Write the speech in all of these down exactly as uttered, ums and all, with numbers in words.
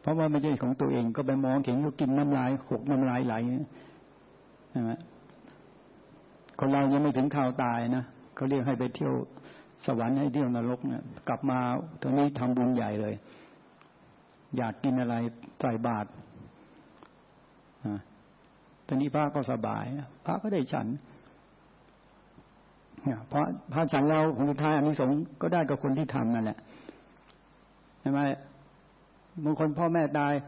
เพราะว่าไม่ใช่ของตัวเองก็ไปมองเห็นก็กินน้ำลายหกน้ำลายไหลนะคนเรายังไม่ถึงข่าวตายนะเขาเรียกให้ไปเที่ยวสวรรค์ให้เที่ยวนรกเนี่ยกลับมาตรงนี้ทำบุญใหญ่เลยอยากกินอะไรใส่บาตรตอนนี้พระก็สบายพระก็ได้ฉันเพราะพระฉันเราผลสุดท้ายอานิสงส์ก็ได้กับคนที่ทำนั่นแหละใช่ไหมบางคนพ่อแม่ตาย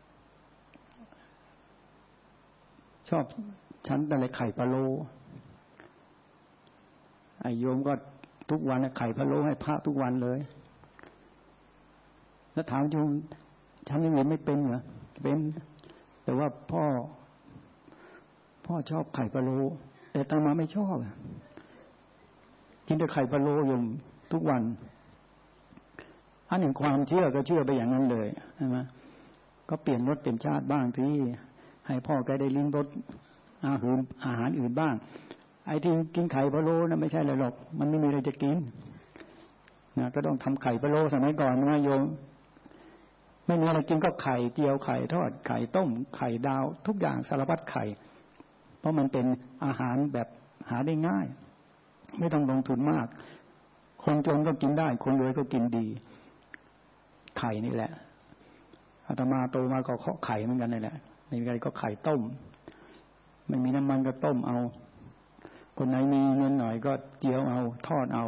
ชอบฉันอะไรไข่พะโล้ไอ้โยมก็ทุกวันไข่พะโล้ให้พระทุกวันเลยแล้วถามโยมฉันยังไม่เป็นเหรอเป็นแต่ว่าพ่อพ่อชอบไข่พะโล้แต่อาตมาไม่ชอบกินแต่ไข่พะโล้โยมทุกวันอันหนึ่งความเชื่อก็เชื่อไปอย่างนั้นเลยใช่ไหมก็เปลี่ยนรสเปลี่ยนชาติบ้างที่ให้พ่อแกได้ลิ้มรสอาหารอาหารอื่นบ้างไอ้ที่กินไข่พะโล้นะไม่ใช่เลยหรอกมันไม่มีอะไรจะกินนะก็ต้องทำไข่พะโล้สมัยก่อนนะโยมไม่มีอะไรกินก็ไข่เจียวไข่ทอดไข่ต้มไข่ดาวทุกอย่างสารพัดไข่เพราะมันเป็นอาหารแบบหาได้ง่ายไม่ต้องลงทุนมากคนจนก็กินได้คนรวยก็กินดีไข่นี่แหละอาตมาโตมาก็เคาะไข่เหมือนกันนี่แหละในใครก็ไข่ต้มไม่มีน้ำมันก็ต้มเอาคนไหนมีเงินหน่อยก็เจียวเอาทอดเอา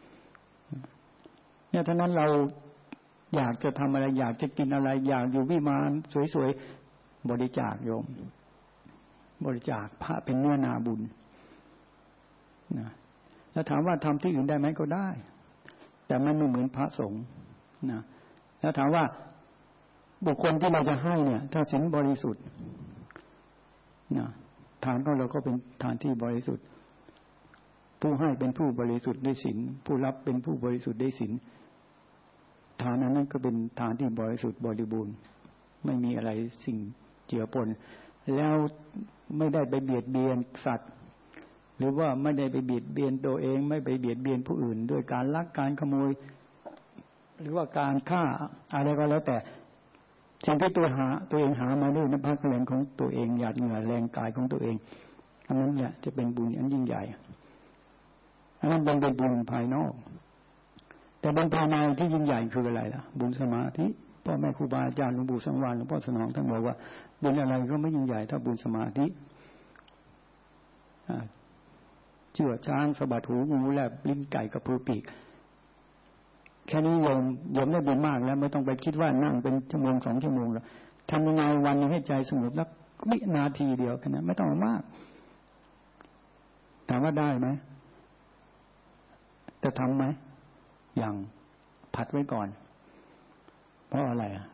เนี่ยท่านั้นเราอยากจะทำอะไรอยากจะกินอะไรอยากอยู่วิมานสวยๆบริจาคโยมบริจาคพระเป็นเนื้อนาบุญนะแล้วถามว่าทำที่อื่นได้ไหมก็ได้แต่มันไม่เหมือนพระสงฆ์นะแล้วถามว่าบุคคลที่เราจะให้เนี่ยถ้าศีลบริสุทธิ์นะทานของเราก็เป็นทานที่บริสุทธิ์ผู้ให้เป็นผู้บริสุทธิ์ด้วยศีลผู้รับเป็นผู้บริสุทธิ์ด้วยศีลทานนั้นก็เป็นทานที่บริสุทธิ์บริบูรณ์ไม่มีอะไรสิ่งเจือปนแล้วไม่ได้ไปเบียดเบียนสัตว์หรือว่าไม่ได้ไปเบียดเบียนตัวเองไม่ไปเบียดเบียนผู้อื่นด้วยการลักการขโมยหรือว่าการฆ่าอะไรก็แล้วแต่สิ่งที่ตัวหาตัวเองหามาด้วยน้ำพักแรงของตัวเองหยาดเหงื่อแรงกายของตัวเองอันนั้นเนี่ยจะเป็นบุญอันยิ่งใหญ่อันนั้นเป็นบุญภายนอกแต่บุญภายในที่ยิ่งใหญ่คืออะไรล่ะบุญสมาธิพ่อแม่ครูบาอาจารย์หลวงปู่สังวาลหลวงพ่อสนองท่านบอกว่าบุญอะไรก็ไม่ยิ่งใหญ่เท่าบุญสมาธิเชื่อช้างสะบัดหูงูแลบลิ้นไก่กระพือปีกแค่นี้โยมโยมได้บุญมากแล้วไม่ต้องไปคิดว่านั่งเป็นชั่วโมงสองชั่วโมงแล้วทำยังไงวันนึงให้ใจสงบสักวินาทีเดียวแค่นั้นไม่ต้องมากถามว่าได้ไหมจะทำไหมอย่างผัดไว้ก่อนเพราะอะไรอ่ะ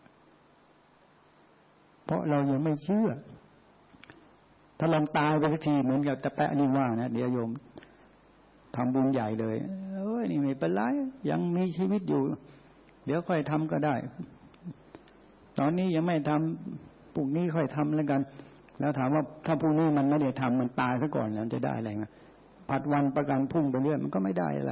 เพราะเรายังไม่เชื่อถ้าลองตายไปสักทีเหมือนกับตะแปะนี่ว่านะเดี๋ยวโยมทำบุญใหญ่เลยเอ้ยนี่ไม่เป็นไรยังมีชีวิตอยู่เดี๋ยวค่อยทำก็ได้ตอนนี้ยังไม่ทำพรุ่งนี้ค่อยทำแล้วกันแล้วถามว่าถ้าพรุ่งนี้มันไม่ได้ทำมันตายซะก่อนแล้วจะได้อะไรไงผัดวันประกันพุ่งไปเรื่อยมันก็ไม่ได้อะไร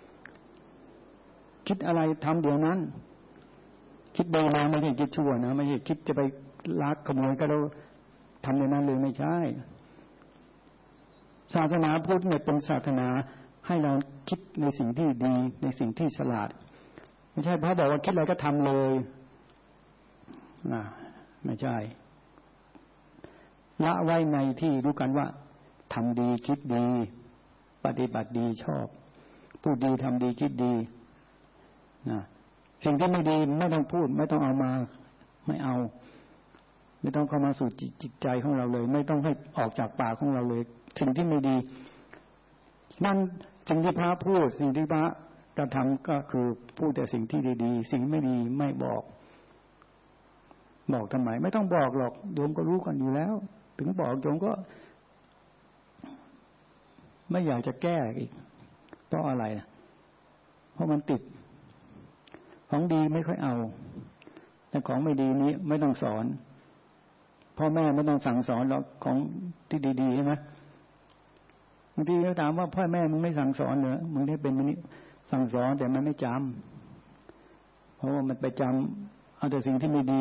คิดอะไรทำเดี๋ยวนั้นคิดดีมาไม่ใช่คิดชั่วนะไม่ใช่คิดจะไปลักขโมยก็เราทำในนั้นเลยไม่ใช่ศาสนาพุทธเนี่ยเป็นศาสนาให้เราคิดในสิ่งที่ดีในสิ่งที่ฉลาดไม่ใช่พระบอกว่าคิดอะไรก็ทำเลยนะไม่ใช่ละไว้ในที่รู้กันว่าทำดีคิดดีปฏิบัติดีชอบพูดดีทำดีคิดดีนะสิ่งที่ไม่ดีไม่ต้องพูดไม่ต้องเอามาไม่เอาไม่ต้องเข้ามาสู่จิตใจของเราเลยไม่ต้องให้ออกจากปากของเราเลยสิ่งที่ไม่ดีนั่นสิ่งที่พระพูดสิ่งที่พระกระทำก็คือพูดแต่สิ่งที่ดีๆสิ่งไม่ดีไม่บอกบอกทำไมไม่ต้องบอกหรอกโยมก็รู้กันอยู่แล้วถึงบอกโยมก็ไม่อยากจะแก้อีกเพราะอะไรเพราะมันติดของดีไม่ค่อยเอาแต่ของไม่ดีนี้ไม่ต้องสอนพ่อแม่ไม่ต้องสั่งสอนหรอกของที่ดีๆใช่ไหมบางทีเขาถามว่าพ่อแม่มึงไม่สั่งสอนเหรอมึงได้เป็นมันนี้สั่งสอนแต่มันไม่จำเพราะว่ามันไปจำเอาแต่สิ่งที่ไม่ดี